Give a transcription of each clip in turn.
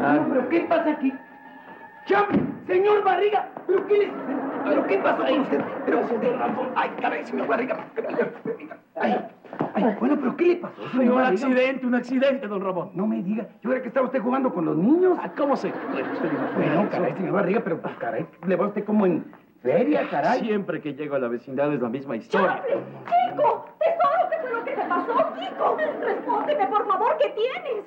¿Pero qué pasa aquí? ¡Señor Barriga! ¿Pero qué pasó con usted? ¡Ay, caray, señor Barriga! Bueno, ¿pero qué le pasó, señor Barriga? Un accidente, don Ramón. No me diga. Yo era que estaba usted jugando con los niños. ¿Cómo se cree usted? Bueno, caray, señor Barriga, pero pues, caray, le va usted como en feria, caray. Siempre que llego a la vecindad es la misma historia. ¡Chico! ¡Tesoro! ¿Qué fue lo que te pasó, Chico? Respóndeme, por favor, ¿qué tienes?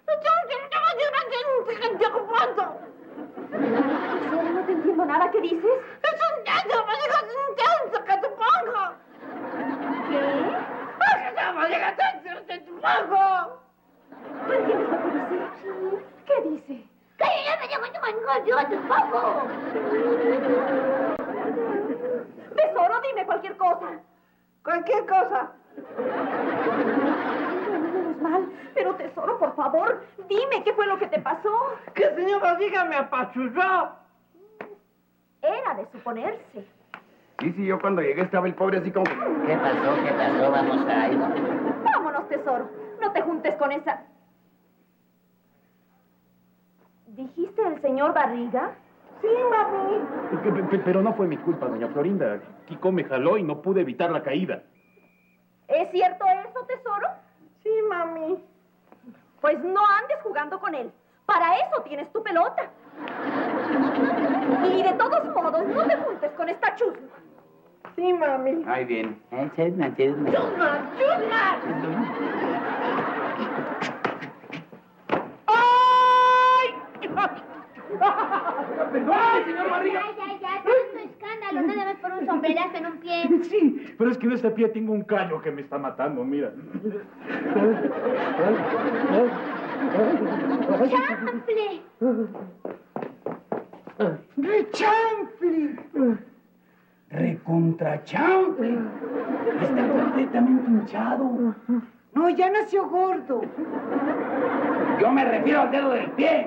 Tesoro, no te entiendo nada. ¿Qué dices? ¿Qué? ¿No entiendes lo que dice? ¿Qué dice? Tesoro, dime cualquier cosa. Cualquier cosa. Menos mal. Pero, Tesoro, por favor, dime qué fue lo que te pasó. Que el señor Barriga me apachurró. Era de suponerse. Sí, yo cuando llegué estaba el pobre así como... ¿Qué pasó? Vamos a ir. Vámonos, Tesoro. No te juntes con esa... ¿Dijiste el señor Barriga? Sí, mami. Pero no fue mi culpa, doña Florinda. Kiko me jaló y no pude evitar la caída. ¿Es cierto eso, Tesoro? Sí, mami. Pues no andes jugando con él. Para eso tienes tu pelota. Y de todos modos, no te juntes con esta chusma. Sí, mami. Ahí viene. ¡Chusma! ¡Perdón, señor Barriga! Ya, tanto escándalo, nada más por un sombrerazo en un pie. Sí, pero es que en este pie tengo un callo que me está matando, mira. ¡Chanfle! ¡Rechanfle! ¡Recontrachanfle! Está completamente hinchado. No, ya nació gordo. Yo me refiero al dedo del pie.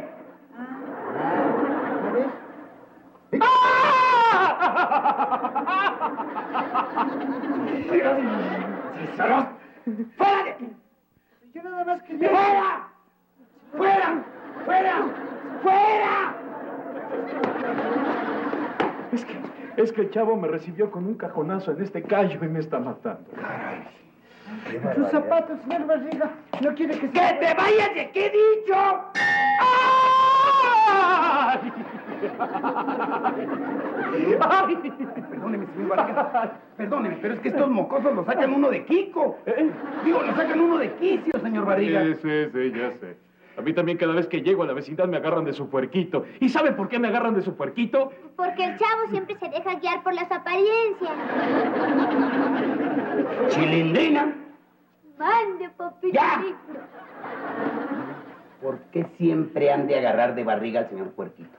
¡Cíceros! ¡Fuera de aquí! Yo nada más quería... ¡Fuera! ¡Fuera! ¡Fuera! ¡Fuera! Es que el chavo me recibió con un cajonazo en este callo y me está matando. Caray. Sus zapatos, señor Barriga. No quiere que se... ¡Que te vayas de aquí, he dicho! ¡Ay! ¡Ay! Perdóneme, señor Barriga. Perdóneme, pero es que estos mocosos lo sacan uno de Kiko. Digo, lo sacan uno de quicio, señor Barriga. Sí, ya sé. A mí también cada vez que llego a la vecindad me agarran de su puerquito. ¿Y sabe por qué me agarran de su puerquito? Porque el chavo siempre se deja guiar por las apariencias. ¡Chilindrina! Mande, papito. ¡Ya! ¿Por qué siempre han de agarrar de barriga al señor puerquito?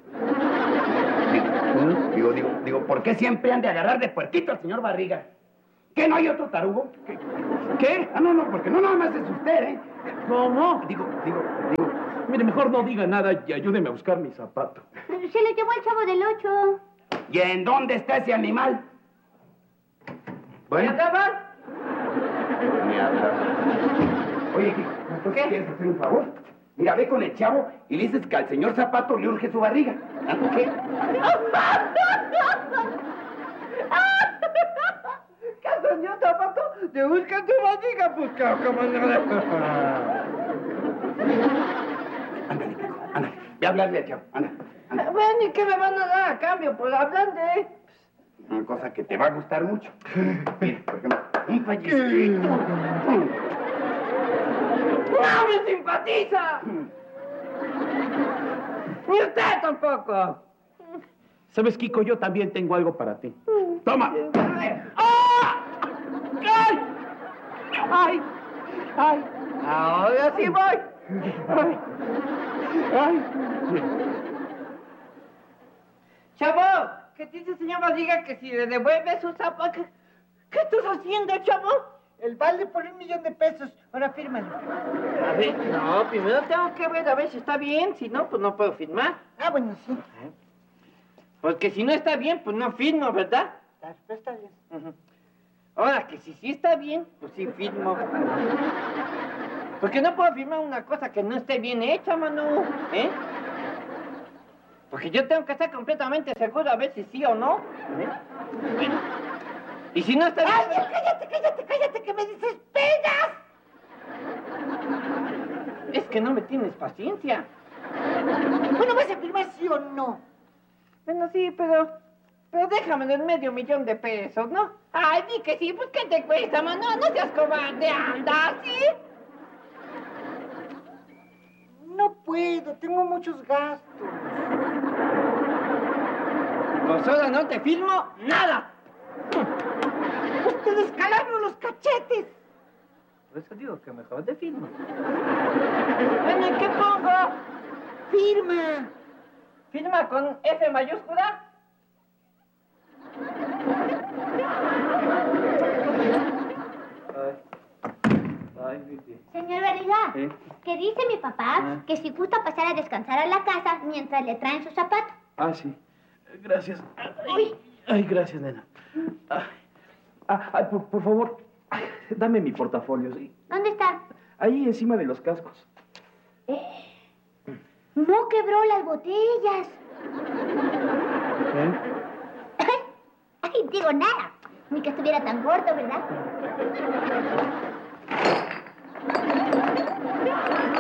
Digo, ¿por qué siempre han de agarrar de puerquito al señor Barriga? ¿Qué, no hay otro tarugo? ¿Qué? Ah, no, porque no nada más es usted, ¿eh? No. Digo. Mire, mejor no diga nada y ayúdeme a buscar mi zapato. Se lo llevó el chavo del 8. ¿Y en dónde está ese animal? Bueno. Oye, Kiko, ¿qué? ¿Quieres hacer un favor? Mira, ve con el chavo y le dices que al señor Zapato le urge su barriga. ¿Qué? ¿Qué al señor Zapato le busca tu barriga? Pues, ¿cómo no? Ándale, Kiko, ándale. Ve a hablarle al chavo, ándale. Bueno, ¿y qué me van a dar a cambio por hablar de...? Una cosa que te va a gustar mucho. Mira, por ejemplo, un pellizquito. ¡No me simpatiza! Ni usted tampoco. ¿Sabes, Kiko? Yo también tengo algo para ti. ¡Toma! ¡Ah! ¡Ay! Ahora sí voy. ¡Ay! Chavo, ¿qué dice el señor Barriga que si le devuelve sus zapatos? ¿Qué estás haciendo, chavo? El vale por $1,000,000 de pesos. Ahora fírmalo. A ver, no, primero tengo que ver a ver si está bien. Si no, pues no puedo firmar. Ah, bueno, sí. Porque si no está bien, pues no firmo, ¿verdad? Está bien. Ahora, que si sí está bien, pues sí firmo. Porque no puedo firmar una cosa que no esté bien hecha, mano. Porque yo tengo que estar completamente seguro a ver si sí o no. Bueno. Y si no está bien... ¡Ay, cállate, que me desesperas! Es que no me tienes paciencia. Bueno, ¿vas a firmar sí o no? Bueno, sí, pero déjamelo en $500,000 de pesos, ¿no? Ay, di que sí, pues ¿qué te cuesta, mano? No seas cobarde, anda, ¿sí? No puedo, tengo muchos gastos. Pues ahora no te firmo nada. Pues te descalabro los cachetes. Por eso digo que mejor te firmo. Bueno, ¿y qué pongo? Firma. ¿Firma con F mayúscula? Ay, Vicky. Señor Barriga, ¿Eh? que dice mi papá que si gusta pasar a descansar a la casa mientras le traen sus zapatos. Ah, sí. Gracias. Uy. Ay, gracias, nena. Ay, por favor, dame mi portafolio, ¿sí? ¿Dónde está? Ahí encima de los cascos. No quebró las botellas. ¿Eh? Ay, digo nada. Ni que estuviera tan corto, ¿verdad?